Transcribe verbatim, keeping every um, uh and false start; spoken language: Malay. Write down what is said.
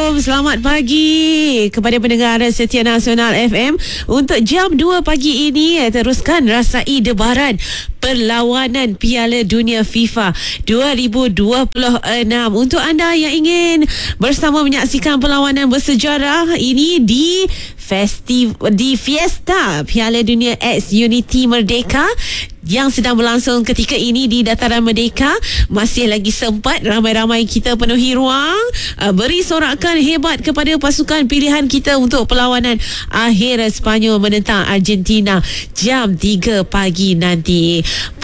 Assalamualaikum, selamat pagi kepada pendengar setia Nasional F M. Untuk jam dua pagi ini, teruskan rasai debaran perlawanan Piala Dunia FIFA dua ribu dua puluh enam. Untuk anda yang ingin bersama menyaksikan perlawanan bersejarah ini di Festiv- di Fiesta Piala Dunia X Unity Merdeka yang sedang berlangsung ketika ini di Dataran Merdeka, masih lagi sempat ramai-ramai kita penuhi ruang, uh, beri sorakan hebat kepada pasukan pilihan kita untuk perlawanan akhir Sepanyol menentang Argentina jam tiga pagi nanti.